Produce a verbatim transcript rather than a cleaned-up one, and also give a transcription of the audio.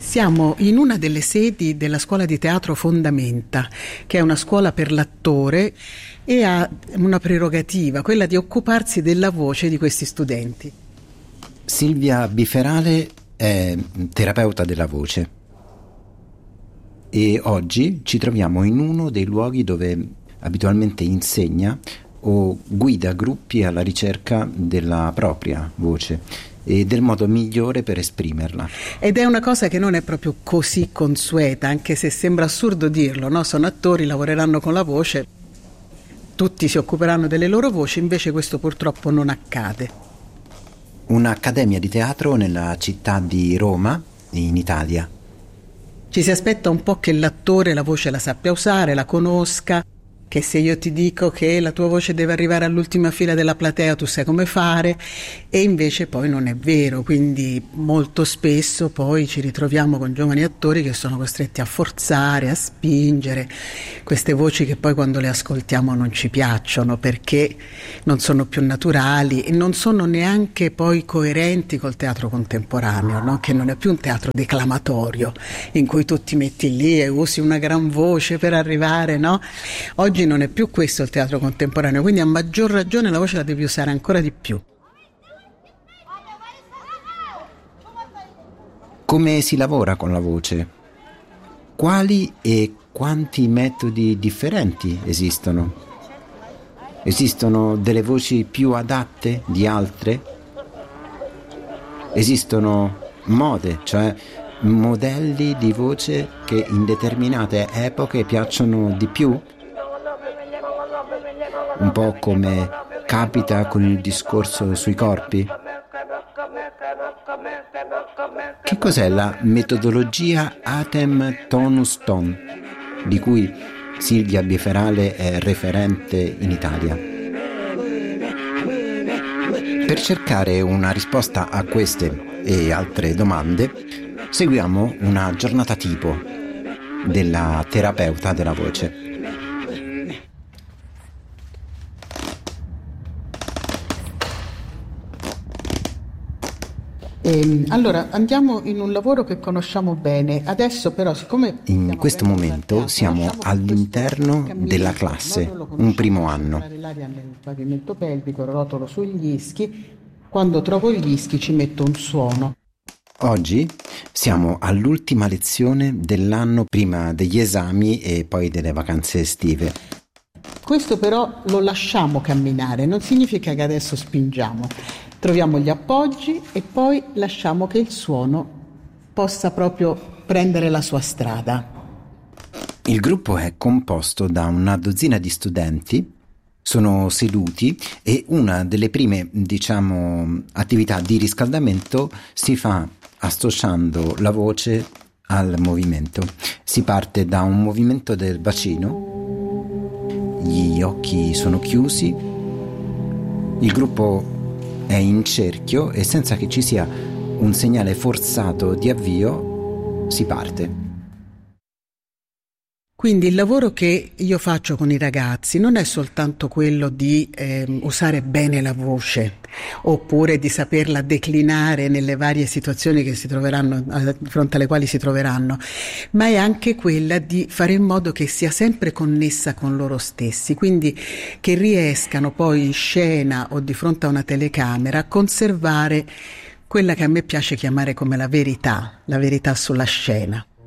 Siamo in una delle sedi della scuola di teatro Fondamenta, che è una scuola per l'attore e ha una prerogativa, quella di occuparsi della voce di questi studenti. Silvia Biferale è terapeuta della voce e oggi ci troviamo in uno dei luoghi dove abitualmente insegna o guida gruppi alla ricerca della propria voce e del modo migliore per esprimerla. Ed è una cosa che non è proprio così consueta, anche se sembra assurdo dirlo, no? Sono attori, lavoreranno con la voce, tutti si occuperanno delle loro voci, invece questo purtroppo non accade. Un'accademia di teatro nella città di Roma, in Italia. Ci si aspetta un po' che l'attore la voce la sappia usare, la conosca, che se io ti dico che la tua voce deve arrivare all'ultima fila della platea tu sai come fare, e invece poi non è vero, quindi molto spesso poi ci ritroviamo con giovani attori che sono costretti a forzare, a spingere queste voci che poi quando le ascoltiamo non ci piacciono perché non sono più naturali e non sono neanche poi coerenti col teatro contemporaneo, no? Che non è più un teatro declamatorio in cui tu ti metti lì e usi una gran voce per arrivare, no? Oggi non è più questo il teatro contemporaneo, quindi a maggior ragione la voce la devi usare ancora di più. Come si lavora con la voce? Quali e quanti metodi differenti esistono? Esistono delle voci più adatte di altre? Esistono mode, cioè modelli di voce che in determinate epoche piacciono di più? Un po' come capita con il discorso sui corpi? Che cos'è la metodologia Atem Tonus Ton, di cui Silvia Biferale è referente in Italia? Per cercare una risposta a queste e altre domande, seguiamo una giornata tipo della terapeuta della voce. E, allora andiamo in un lavoro che conosciamo bene. Adesso però siccome in questo momento siamo all'interno della classe, un primo anno. L'aria nel pavimento pelvico, rotolo sugli ischi, quando trovo gli ischi ci metto un suono. Oggi siamo all'ultima lezione dell'anno prima degli esami e poi delle vacanze estive. Questo però lo lasciamo camminare, non significa che adesso spingiamo. Troviamo gli appoggi e poi lasciamo che il suono possa proprio prendere la sua strada. Il gruppo è composto da una dozzina di studenti, sono seduti e una delle prime, diciamo, attività di riscaldamento si fa associando la voce al movimento. Si parte da un movimento del bacino, gli occhi sono chiusi, il gruppo è in cerchio e senza che ci sia un segnale forzato di avvio si parte. Quindi il lavoro che io faccio con i ragazzi non è soltanto quello di eh, usare bene la voce oppure di saperla declinare nelle varie situazioni che si troveranno, di fronte alle quali si troveranno, ma è anche quella di fare in modo che sia sempre connessa con loro stessi, quindi che riescano poi in scena o di fronte a una telecamera a conservare quella che a me piace chiamare come la verità, la verità sulla scena.